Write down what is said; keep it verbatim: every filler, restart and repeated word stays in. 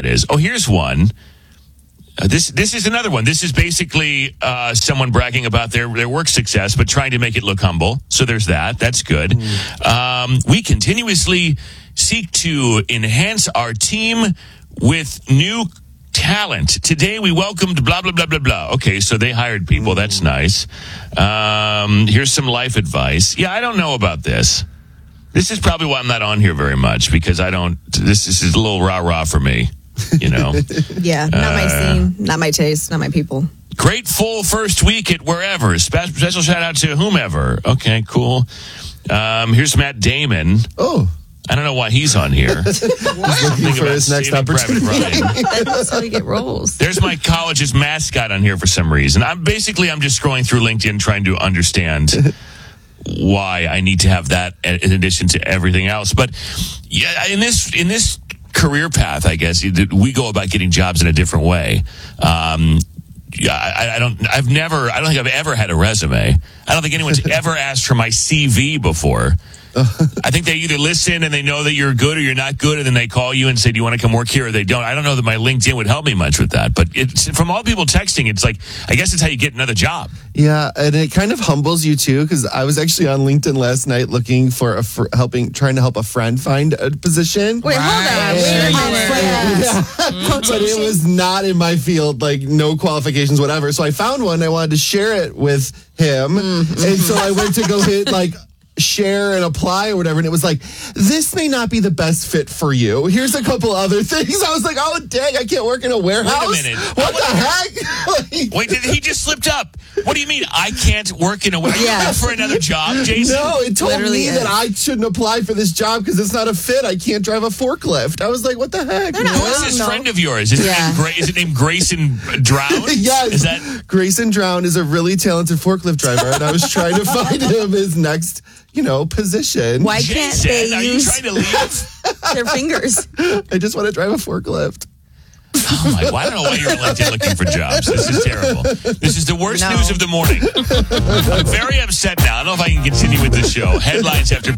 that is. Oh, here's one. Uh, this this is another one. This is basically uh, someone bragging about their, their work success, but trying to make it look humble. So there's that. That's good. Mm. Um, we continuously seek to enhance our team with new talent. Today we welcomed blah, blah, blah, blah, blah. Okay, so they hired people. Mm. That's nice. Um, here's some life advice. Yeah, I don't know about this. This is probably why I'm not on here very much, because I don't, this, this is a little rah-rah for me. You know, yeah, not uh, my scene, not my taste, not my people. Great full first week at wherever. Spe- special shout out to whomever. Okay, cool. Um, here's Matt Damon. Oh, I don't know why he's on here. He's looking for his next opportunity. That's how you get roles. There's my college's mascot on here for some reason. I'm basically I'm just scrolling through LinkedIn trying to understand why I need to have that in addition to everything else. But yeah, in this in this. career path, I guess we go about getting jobs in a different way. Um, yeah, I, I don't. I've never. I don't think I've ever had a resume. I don't think anyone's ever asked for my C V before. I think they either listen and they know that you're good or you're not good, and then they call you and say, "Do you want to come work here?" Or they don't. I don't know that my LinkedIn would help me much with that. But it's, from all people texting, it's like I guess it's how you get another job. Yeah, and it kind of humbles you too, because I was actually on LinkedIn last night looking for a for helping, trying to help a friend find a position. Wait, hold on. Wait, yeah. But it was not in my field, like no qualifications, whatever. So I found one. I wanted to share it with him, mm-hmm. and so I went to go hit like. share and apply or whatever, and it was like, this may not be the best fit for you. Here's a couple other things. I was like, oh dang, I can't work in a warehouse. Wait a minute. What the heck? Wait, did he just slipped up? What do you mean I can't work in a warehouse? Yeah. For another job, Jason? No, it told Literally me is. that I shouldn't apply for this job because it's not a fit. I can't drive a forklift. I was like, what the heck? Who is this no. friend of yours? Is, yeah. it, named Gra- is it named Grayson Drown? Yes. Is that Grayson Drown is a really talented forklift driver, and I was trying to find him his next, you know, position. Why can't Jason, they are use you trying to leave? their fingers? I just want to drive a forklift. Oh my! Well, I don't know why you're on LinkedIn looking for jobs. This is terrible. This is the worst No. news of the morning. I'm very upset now. I don't know if I can continue with the show. Headlines after.